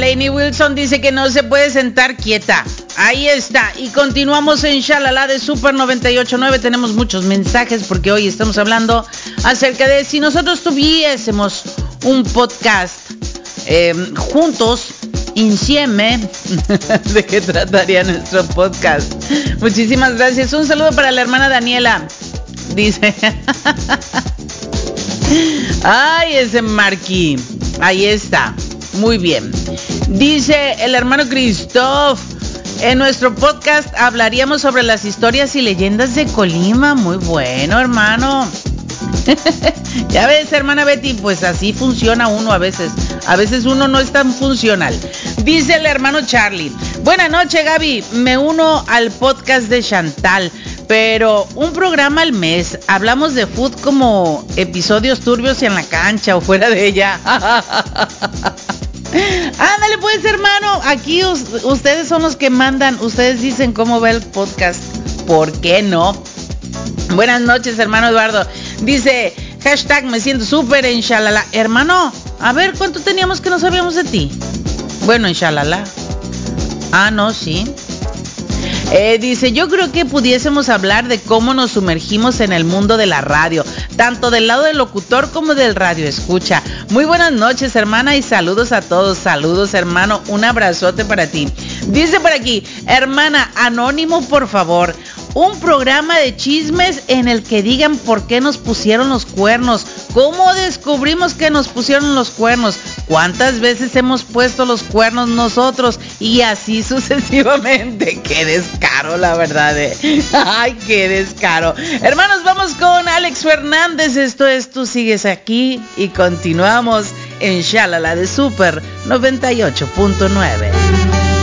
Lainey Wilson dice que no se puede sentar quieta. Ahí está. Y continuamos en Shalala de Super 98.9. Tenemos muchos mensajes porque hoy estamos hablando acerca de si nosotros tuviésemos un podcast juntos, insieme. ¿De qué trataría nuestro podcast? Muchísimas gracias. Un saludo para la hermana Daniela. Dice... Ay, ese Marquí. Ahí está. Muy bien. Dice el hermano Christoph: en nuestro podcast hablaríamos sobre las historias y leyendas de Colima. Muy bueno, hermano. Ya ves, hermana Betty, pues así funciona uno a veces. A veces uno no es tan funcional. Dice el hermano Charlie: buenas noches, Gaby. Me uno al podcast de Chantal, pero un programa al mes. Hablamos de food como episodios turbios en la cancha o fuera de ella. Ándale pues, hermano. Aquí ustedes son los que mandan. Ustedes dicen cómo va el podcast. ¿Por qué no? Buenas noches, hermano Eduardo. Dice, hashtag me siento súper en Shalala. Hermano, a ver, ¿cuánto teníamos que no sabíamos de ti? Bueno, en Shalala. Ah, no, sí. Dice, yo creo que pudiésemos hablar de cómo nos sumergimos en el mundo de la radio, tanto del lado del locutor como del radio escucha. Muy buenas noches, hermana, y saludos a todos. Saludos, hermano, un abrazote para ti. Dice por aquí, hermana, anónimo, por favor, un programa de chismes en el que digan por qué nos pusieron los cuernos, cómo descubrimos que nos pusieron los cuernos, cuántas veces hemos puesto los cuernos nosotros y así sucesivamente. Qué descaro, la verdad. Ay, qué descaro. Hermanos, vamos con Alex Fernández. Esto es Tú Sigues Aquí y continuamos en Shalala de Super 98.9.